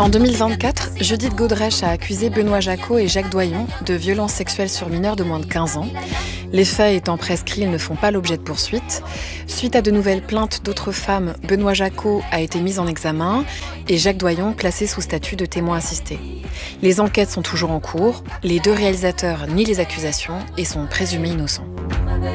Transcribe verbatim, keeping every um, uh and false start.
En deux mille vingt-quatre, Judith Godrèche a accusé Benoît Jacquot et Jacques Doyon de violences sexuelles sur mineurs de moins de quinze ans. Les faits étant prescrits, ils ne font pas l'objet de poursuites. Suite à de nouvelles plaintes d'autres femmes, Benoît Jacquot a été mis en examen et Jacques Doyon placé sous statut de témoin assisté. Les enquêtes sont toujours en cours, les deux réalisateurs nient les accusations et sont présumés innocents.